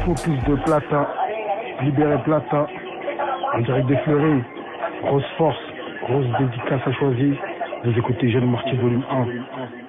focus de Plata, libérer Plata, en direct des Fleuris, grosse force, grosse dédicace à choisir. Vous écoutez Jeune Marty volume 1.